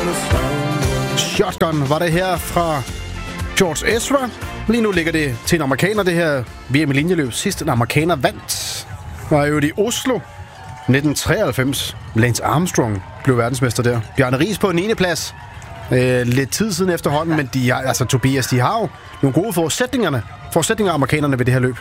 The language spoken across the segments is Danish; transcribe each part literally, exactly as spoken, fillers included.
Shotgun var det her fra George Ezra. Lige nu ligger det til en amerikaner, det her V M i linjeløb. Sidst en amerikaner vandt var jo i Oslo nitten treoghalvfems. Lance Armstrong blev verdensmester der. Bjarne Riis på en niende plads. Øh, lidt tid siden efterhånden, men de har, altså Tobias, de har jo nogle gode forudsætningerne. Forudsætninger af amerikanerne ved det her løb.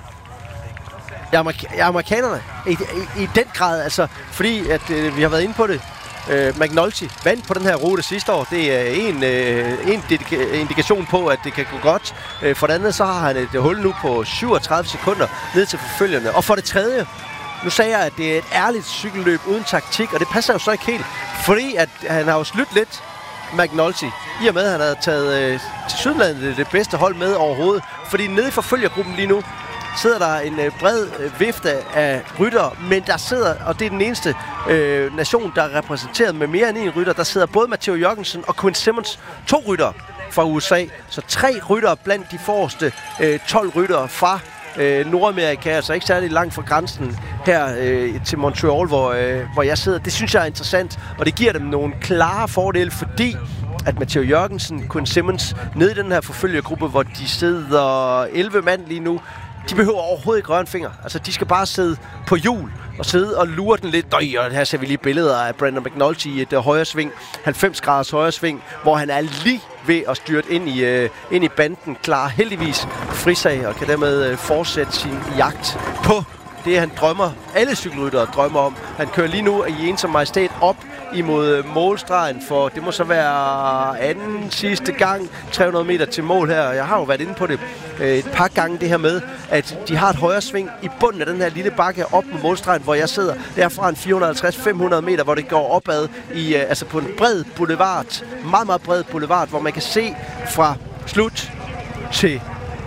Ja, amerik- ja amerikanerne I, i, i den grad, altså, fordi at øh, vi har været inde på det. Øh, McNulty vandt på den her rute sidste år. Det er en, øh, en dedika- indikation på, at det kan gå godt. Øh, for det andet, så har han et hul nu på syvogtredive sekunder ned til forfølgerne. Og for det tredje, nu sagde jeg, at det er et ærligt cykelløb uden taktik, og det passer jo så ikke helt. Fordi at han har jo slydt lidt, McNulty, i og med, at han havde taget øh, til Sydlandet det bedste hold med overhovedet. Fordi nede i forfølgergruppen lige nu, sidder der en øh, bred øh, vifte af ryttere, men der sidder, og det er den eneste øh, nation, der er repræsenteret med mere end en rytter, der sidder både Matteo Jørgensen og Quinn Simmons, to ryttere fra U S A. Så tre ryttere blandt de forreste øh, tolv ryttere fra øh, Nordamerika, altså ikke særlig langt fra grænsen her øh, til Montreal, hvor, øh, hvor jeg sidder. Det synes jeg er interessant, og det giver dem nogle klare fordele, fordi at Matteo Jørgensen, Quinn Simmons, nede i den her forfølgergruppe, hvor de sidder elleve mand lige nu, de behøver overhovedet ikke røre en finger. Altså, de skal bare sidde på hjul og sidde og lure den lidt. Døj, og her ser vi lige billeder af Brandon McNulty i et uh, højre sving, halvfems graders højre sving, hvor han er lige ved at styrte ind i, uh, ind i banden, klar heldigvis frisag og kan dermed uh, fortsætte sin jagt på det, han drømmer, alle cykelryttere drømmer om. Han kører lige nu i ensom majestæt op imod målstregen, for det må så være anden sidste gang, tre hundrede meter til mål her. Jeg har jo været inde på det et par gange, det her med, at de har et højre sving i bunden af den her lille bakke op mod målstregen, hvor jeg sidder. Det er fra en fire hundrede og halvtreds til fem hundrede meter, hvor det går opad i, altså på en bred boulevard, meget, meget bred boulevard, hvor man kan se fra slut til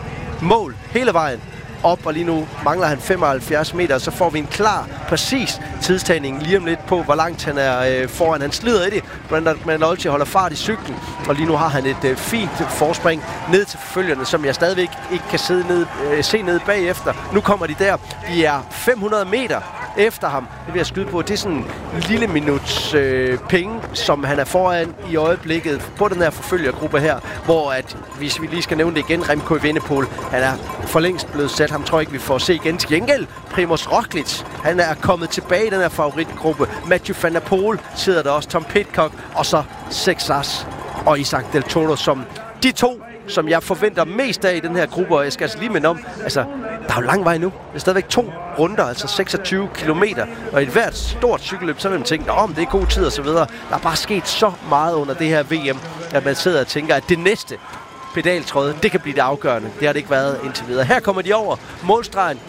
mål hele vejen op, og lige nu mangler han femoghalvfjerds meter, så får vi en klar, præcis tidstagning lige om lidt på, hvor langt han er øh, foran. Han slider i det. Brandon McNulty holder fart i cyklen, og lige nu har han et øh, fint forspring ned til forfølgerne, som jeg stadigvæk ikke kan sidde ned, øh, se ned bagefter. Nu kommer de der. De er fem hundrede meter efter ham. Det vil jeg skyde på. Det er sådan en lille minuts øh, penge, som han er foran i øjeblikket på den her forfølgergruppe her, hvor at, hvis vi lige skal nævne det igen, Remco Evenepoel, han er for længst blevet sat. Ham tror jeg ikke, vi får se igen. Til gengæld, Primož Roglič, han er kommet tilbage i den her favoritgruppe. Mathieu van der Poel sidder der også, Tom Pidcock, og så Sexas og Isaac Del Toro, som de to, som jeg forventer mest af i den her gruppe, og jeg skal altså lige minde om, altså, der er jo lang vej nu. Det er stadigvæk to runder, altså seksogtyve kilometer, og i et hvert stort cykelløb, så vil man tænke, om det er god tid og så videre. Der er bare sket så meget under det her V M, at man sidder og tænker, at det næste pedaltråd, det kan blive det afgørende. Det har det ikke været indtil videre. Her kommer de over målstregen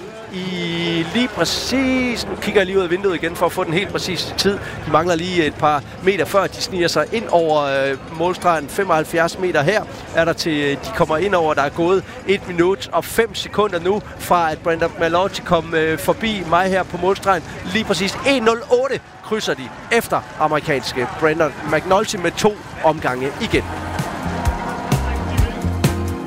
i lige præcis... Nu kigger jeg lige ud af vinduet igen for at få den helt præcise tid. De mangler lige et par meter før de sniger sig ind over øh, målstregen. femoghalvfjerds meter her er der til, de kommer ind over. Der er gået et minut og fem sekunder nu fra at Brandon McNulty kom øh, forbi mig her på målstregen. Lige præcis en nul otte krydser de efter amerikanske Brandon McNulty med to omgange igen.